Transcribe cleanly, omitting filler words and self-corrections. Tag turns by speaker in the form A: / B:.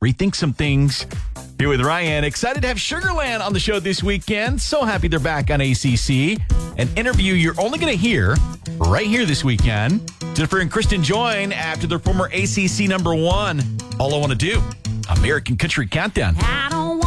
A: rethink some things. Here with Ryan. Excited to have Sugarland on the show this weekend. So happy they're back on ACC. An interview you're only going to hear right here this weekend. Jennifer and Kristen join after their former ACC #1. All I Want to Do, American Country Countdown.
B: I